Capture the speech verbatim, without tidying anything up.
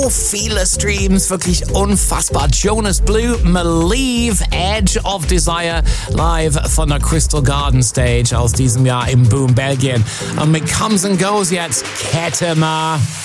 viele Streams, wirklich unfassbar. Jonas Blue, Believe, Edge of Desire, live von der Crystal Garden Stage aus diesem Jahr im Boom, Belgien. Und mit Comes and Goes jetzt Ketema.